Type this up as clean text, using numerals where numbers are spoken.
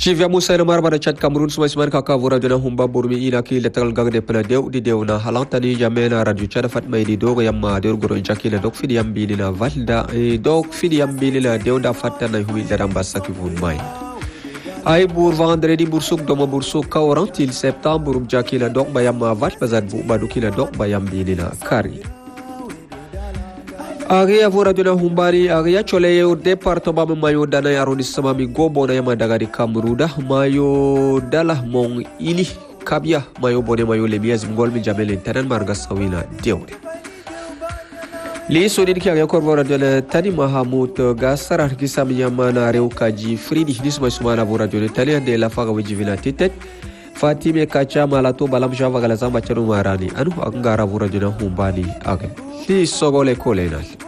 Jivya Musa na marbara chat Cameroon suma isman kaka vura jona humba burmi ina ki letal gagde pela dew di dew na halantani jamena radio chada fatma di dogo yamma der goro jaki na dok fidi yambi na valda dok fidi yambi na dew da fatta na hui da rambasa ki vun mai ay bur vendredi bursuk doma bursuk ka orantil septembre jaki na dok bayamma vat bazat bu baduki na dok bayambi na kari Agia vura jona humbari agia chole yo departement mayo dana arrondissement mi gobo na yama daga di Kamruda mayo dalah mong ili kabia mayo bone mayo lemiaz mgol mi jamele tanan marga sawina dewde li sodin ki agia korvora jona tani mahamut gasar kisam yama na rew kaji fridi nisma sumana vura jona tani ande la faga wajivina titet Fatime kacha malato balam java galazamba chanu marani anu angara vura jona humbani age li sogole kolena